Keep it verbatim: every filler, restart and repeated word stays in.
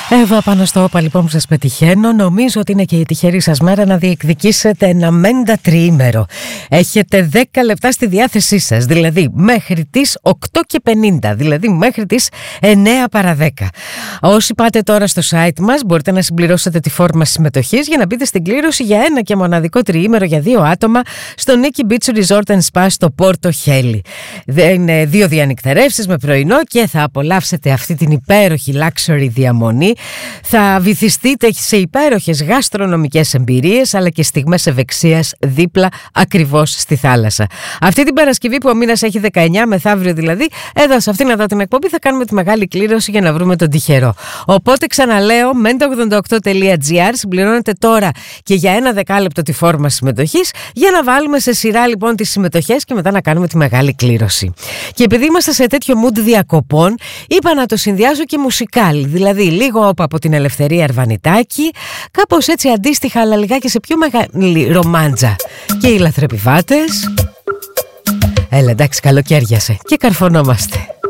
Εύα, πάνω στο όπα λοιπόν που σας πετυχαίνω. Νομίζω ότι είναι και η τυχερή σας μέρα να διεκδικήσετε ένα μέντα τριήμερο. Έχετε δέκα λεπτά στη διάθεσή σας, δηλαδή μέχρι τις οκτώ και πενήντα, δηλαδή μέχρι τις εννέα παρά δέκα. Όσοι πάτε τώρα στο site μας, μπορείτε να συμπληρώσετε τη φόρμα συμμετοχής για να μπείτε στην κλήρωση για ένα και μοναδικό τριήμερο για δύο άτομα στο Nikki Beach Resort and Spa στο Πόρτο Χέλι. Είναι δύο διανυκτερεύσεις με πρωινό και θα απολαύσετε αυτή την υπέροχη luxury διαμονή. Θα βυθιστείτε σε υπέροχες γαστρονομικές εμπειρίες αλλά και στιγμές ευεξίας δίπλα ακριβώς στη θάλασσα. Αυτή την Παρασκευή που ο μήνας έχει δεκαεννιά, μεθαύριο δηλαδή, εδώ σε αυτήν εδώ την εκπομπή θα κάνουμε τη μεγάλη κλήρωση για να βρούμε τον τυχερό. Οπότε ξαναλέω, μέντα ογδόντα οκτώ τελεία τζι άρ, συμπληρώνετε τώρα και για ένα δεκάλεπτο τη φόρμα συμμετοχής για να βάλουμε σε σειρά λοιπόν τις συμμετοχές και μετά να κάνουμε τη μεγάλη κλήρωση. Και επειδή είμαστε σε τέτοιο mood διακοπών, είπα να το συνδυάζω και μουσικάλι, δηλαδή λίγο από την Ελευθερία Αρβανιτάκη, κάπως έτσι αντίστοιχα αλλά λιγάκι σε πιο μεγάλη ρομάντζα. Και οι λαθρεπιβάτες. Έλα εντάξει, καλοκαίριασε και καρφωνόμαστε.